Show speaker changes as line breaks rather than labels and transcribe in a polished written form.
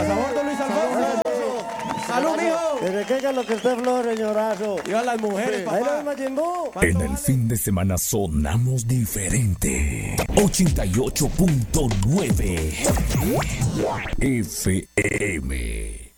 A sabor de Luis Alfonso. ¡Salud, mijo!
¿De qué es lo que usted flore, señorazo?
Y a las mujeres,
Ahí lo
papá.
ves, Machimbú.
En el fin de semana sonamos diferente. 88.9 FM.